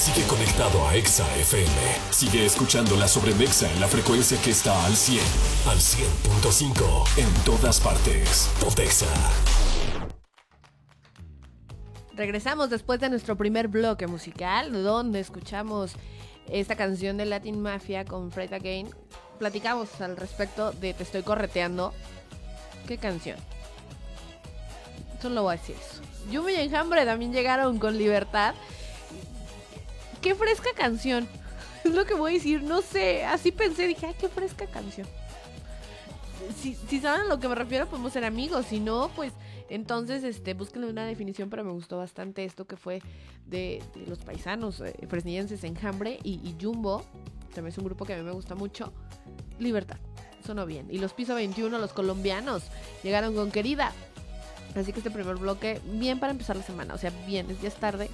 Sigue conectado a Exa FM. Sigue escuchando la Sobremexa en la frecuencia que está al 100. Al 100.5 en todas partes. Pontexa. Regresamos después de nuestro primer bloque musical, donde escuchamos esta canción de Latin Mafia con Fred Again. Platicamos al respecto de Te Estoy Correteando. ¿Qué canción? Solo voy a decir eso. Yumi y Enjambre también llegaron con Libertad. ¡Qué fresca canción! Es lo que voy a decir, no sé. Así pensé, dije, ¡ay, qué fresca canción! Si saben a lo que me refiero, podemos ser amigos. Si no, pues entonces búsquenle una definición. Pero me gustó bastante esto que fue de los paisanos fresnillenses, Enjambre y Jumbo. También es un grupo que a mí me gusta mucho. Libertad, sonó bien. Y los Piso 21, los colombianos, llegaron con Querida. Así que este primer bloque, bien para empezar la semana. O sea, bien, ya es tarde.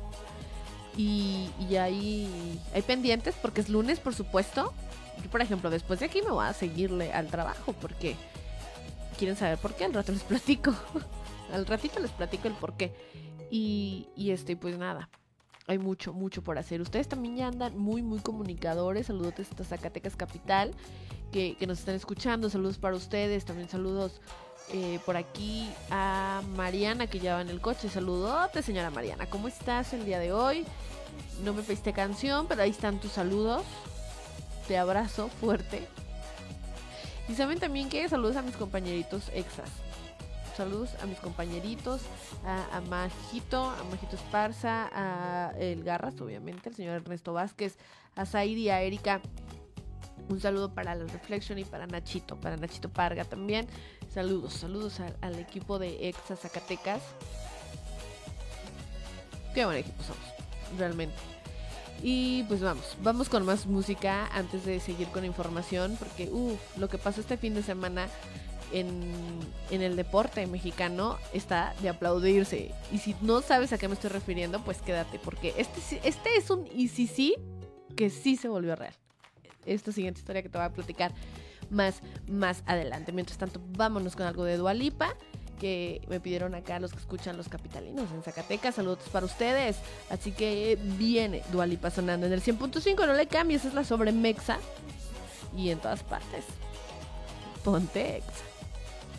Y hay pendientes porque es lunes, por supuesto. Yo, por ejemplo, después de aquí me voy a seguirle al trabajo porque quieren saber por qué. Al rato les platico. Al ratito les platico el por qué. Y pues nada. Hay mucho por hacer. Ustedes también ya andan muy comunicadores. Saludos hasta Zacatecas Capital que nos están escuchando. Saludos para ustedes. También saludos por aquí a Mariana, que ya va en el coche. Saludote, señora Mariana. ¿Cómo estás el día de hoy? No me pediste canción, pero ahí están tus saludos. Te abrazo fuerte. Y saben también que saludos a mis compañeritos exas. Saludos a mis compañeritos, a Majito Esparza, a El Garras, obviamente, al señor Ernesto Vázquez, a Zairi, a Erika. Un saludo para la Reflection y para Nachito Parga también. Saludos al equipo de Exa Zacatecas. Qué buen equipo somos, realmente. Y pues vamos con más música antes de seguir con información, porque lo que pasó este fin de semana en el deporte mexicano está de aplaudirse. Y si no sabes a qué me estoy refiriendo, pues quédate, porque este es un y sí que sí se volvió real. Esta siguiente historia que te voy a platicar más adelante. Mientras tanto, vámonos con algo de Dua Lipa, que me pidieron acá los que escuchan los capitalinos en Zacatecas. Saludos para ustedes. Así que viene Dua Lipa sonando en el 100.5. No le cambies, es la Sobremexa. Y en todas partes. Ponte Exa.